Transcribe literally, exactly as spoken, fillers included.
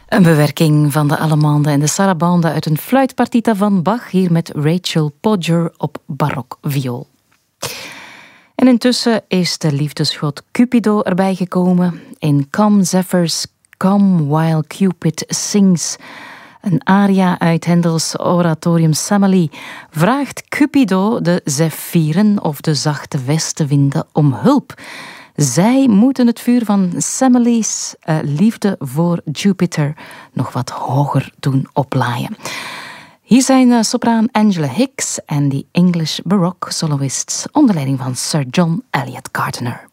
Een bewerking van de Allemande en de Sarabande uit een fluitpartita van Bach, hier met Rachel Podger op barokviool. En intussen is de liefdesgod Cupido erbij gekomen. In Come Zephyrs, Come While Cupid Sings, een aria uit Hendels oratorium Semele, vraagt Cupido de zephyren of de zachte westenwinden om hulp. Zij moeten het vuur van Semele's uh, liefde voor Jupiter nog wat hoger doen oplaaien. Hier zijn uh, sopraan Angela Hicks en de English Baroque soloists onder leiding van Sir John Eliot Gardiner.